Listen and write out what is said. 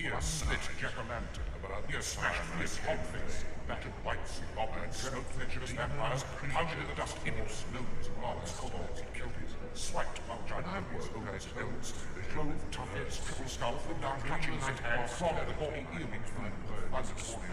Here split jack-o'-lantern, here smashed this hog-face, battered whites, goblins, smoke-fletchers, vampires, pounded in the dust, imps, gnomes, mobs, kobolds, kelpies, swiped bulgine hobbies, ogres, elves, clove, toughheads, triple skull, down clutching night hags, crawled the gawking earwings from buzzards,